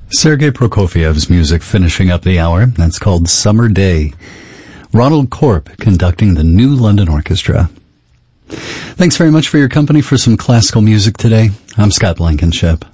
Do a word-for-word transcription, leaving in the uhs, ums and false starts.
Sergei Prokofiev's music finishing up the hour. That's called Summer Day. Ronald Corp conducting the New London Orchestra. Thanks very much for your company for some classical music today. I'm Scott Blankenship.